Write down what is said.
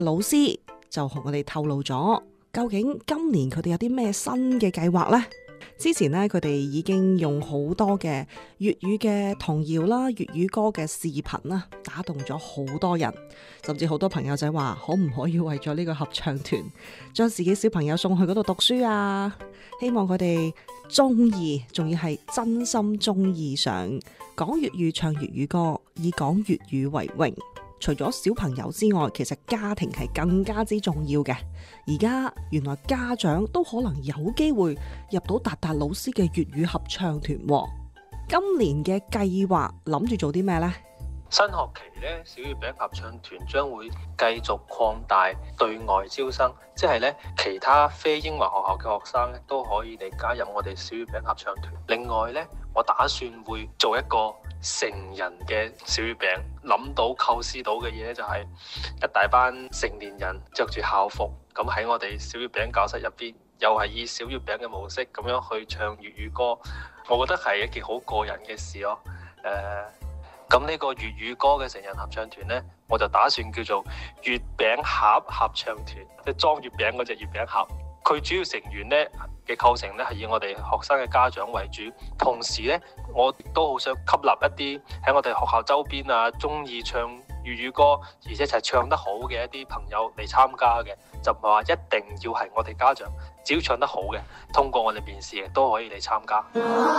老師就同我哋透露咗，究竟今年佢哋有啲咩新嘅計劃呢？之前呢，佢哋已經用好多嘅粵語嘅童謠啦、粵語歌嘅視頻啦，打動咗好多人，甚至好多朋友仔話，可唔可以為咗呢個合唱團，將自己小朋友送去嗰度讀書啊？希望佢哋中意，仲要係真心中意上講粵語、唱粵語歌，以講粵語為榮。除咗小朋友之外，其實家庭係更加之重要嘅。而家原來家長都可能有機會入到達達老師嘅粵語合唱團。今年嘅計劃諗住做啲咩呢？ 新學期咧，小月餅合唱團將會繼續擴大對外招生，即係咧其他非英華學校嘅學生咧都可以嚟加入我哋小月餅合唱團。另外咧，我打算會做一個成人嘅小月餅，諗到構思到嘅嘢咧就係一大班成年人着住校服，咁喺我哋小月餅教室入邊，又係以小月餅嘅模式咁樣去唱粵語歌，我覺得係一件好過癮嘅事咯。咁呢個粵語歌嘅成人合唱團呢，我就打算叫做月餅盒合唱團，即係裝月餅嗰隻月餅盒。佢主要成員呢嘅構成呢係以我哋學生嘅家長為主，同時呢，我都好想吸納一啲喺我哋學校周邊啊，中意唱粵語歌，而且就係唱得好嘅一啲朋友嚟參加嘅，就唔係話一定要係我哋家長，只要唱得好嘅，通過我哋面試嘅都可以嚟參加。